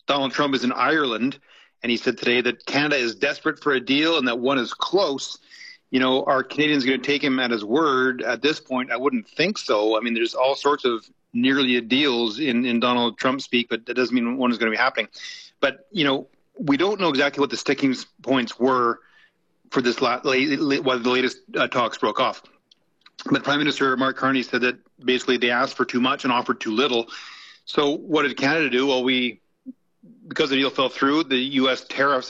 Donald Trump is in Ireland, and he said today that Canada is desperate for a deal and that one is close. Are Canadians going to take him at his word at this point? I wouldn't think so. I mean, there's all sorts of nearly deals in Donald Trump speak, but that doesn't mean one is going to be happening. But, we don't know exactly what the sticking points were for this while the latest talks broke off. But Prime Minister Mark Carney said that basically they asked for too much and offered too little. So what did Canada do? Well, because the deal fell through, the U.S. tariffs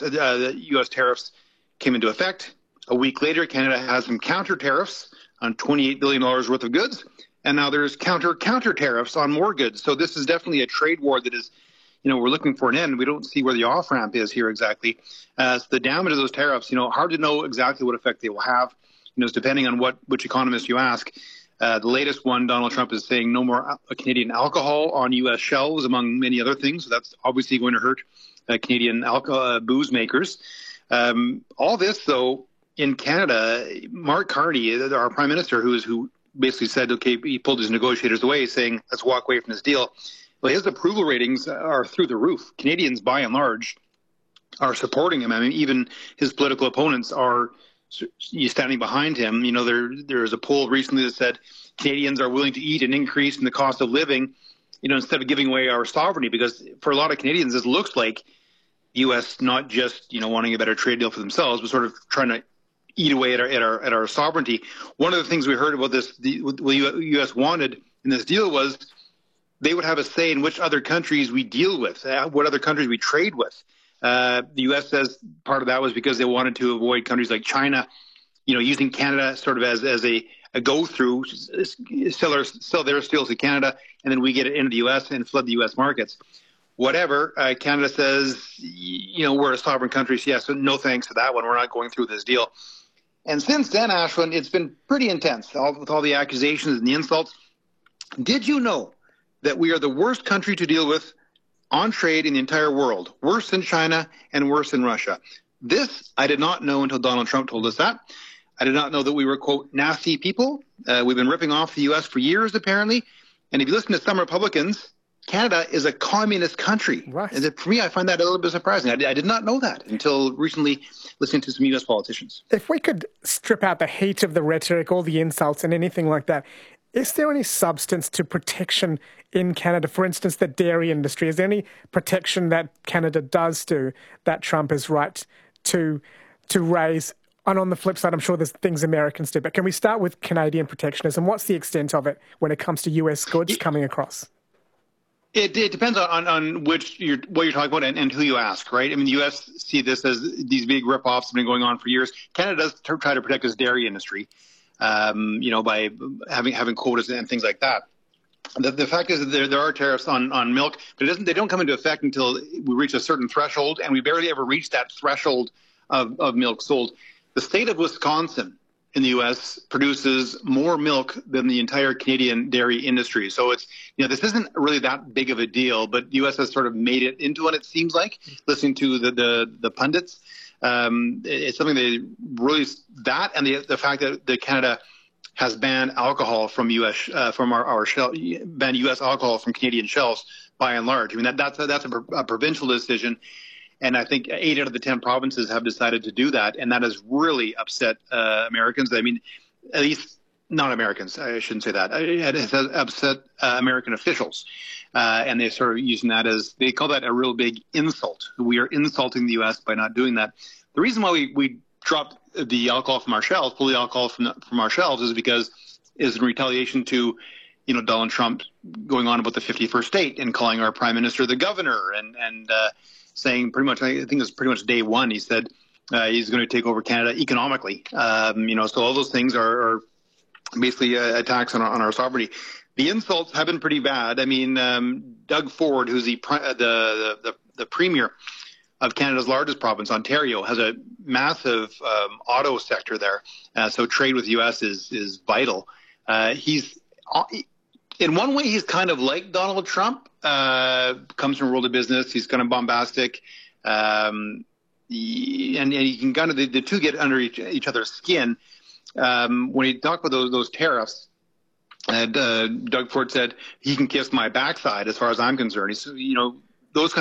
came into effect. A week later, Canada has some counter tariffs on $28 billion worth of goods, and now there's counter tariffs on more goods. So this is definitely a trade war that is, we're looking for an end. We don't see where the off ramp is here exactly. So the damage of those tariffs, hard to know exactly what effect they will have. It's depending on which economist you ask. The latest one, Donald Trump is saying no more Canadian alcohol on U.S. shelves, among many other things. So that's obviously going to hurt Canadian booze makers. All this, though, in Canada, Mark Carney, our prime minister, who basically said, okay, he pulled his negotiators away, saying, let's walk away from this deal. Well, his approval ratings are through the roof. Canadians, by and large, are supporting him. I mean, even his political opponents are standing behind him. There was a poll recently that said Canadians are willing to eat an increase in the cost of living, instead of giving away our sovereignty, because for a lot of Canadians, this looks like the U.S. not just, wanting a better trade deal for themselves, but sort of trying to eat away at our sovereignty. One of the things we heard about what the U.S. wanted in this deal was they would have a say in which other countries we deal with, what other countries we trade with. The U.S. says part of that was because they wanted to avoid countries like China, using Canada sort of as a go-through, sell their steels to Canada, and then we get it into the U.S. and flood the U.S. markets. Whatever, Canada says, we're a sovereign country, so yes, no thanks to that one. We're not going through this deal. And since then, Ashwin, it's been pretty intense, with all the accusations and the insults. Did you know that we are the worst country to deal with on trade in the entire world, worse than China and worse than Russia? This I did not know until Donald Trump told us that. I did not know that we were, quote, nasty people. We've been ripping off the U.S. for years, apparently. And if you listen to some Republicans, Canada is a communist country. Right. And for me, I find that a little bit surprising. I did not know that until recently, listening to some U.S. politicians. If we could strip out the heat of the rhetoric, all the insults and anything like that, is there any substance to protection in Canada? For instance, the dairy industry. Is there any protection that Canada does do that Trump is right to raise? And on the flip side, I'm sure there's things Americans do. But can we start with Canadian protectionism? What's the extent of it when it comes to U.S. goods coming across? It depends on what you're talking about and who you ask, right? I mean, the U.S. see this as these big rip-offs have been going on for years. Canada does try to protect its dairy industry, by having quotas and things like that. The fact is that there are tariffs on milk, but they don't come into effect until we reach a certain threshold, and we barely ever reach that threshold of milk sold. The state of Wisconsin in the U.S. produces more milk than the entire Canadian dairy industry. So it's, this isn't really that big of a deal, but the U.S. has sort of made it into it, it seems like, listening to the pundits. It's something they really, that and the fact that Canada has banned alcohol from U.S. From our banned U.S. alcohol from Canadian shelves by and large. I mean, that's a provincial decision. And I think 8 out of the 10 provinces have decided to do that. And that has really upset Americans. I mean, at least not Americans. I shouldn't say that. It has upset American officials. And they're sort of using that they call that a real big insult. We are insulting the U.S. by not doing that. The reason why we dropped the alcohol from our shelves, pull the alcohol from our shelves, is in retaliation to, Donald Trump going on about the 51st state and calling our prime minister the governor and saying pretty much, I think it's pretty much day one, he said he's going to take over Canada economically. So all those things are basically attacks on our sovereignty. The insults have been pretty bad. I mean, Doug Ford, who's the premier of Canada's largest province, Ontario, has a massive auto sector there. So trade with the U.S. is vital. He's in one way, he's kind of like Donald Trump. Comes from a world of business. He's kind of bombastic, and you can kind of the two get under each other's skin. When he talked about those tariffs, Doug Ford said he can kiss my backside as far as I'm concerned. He's, those kind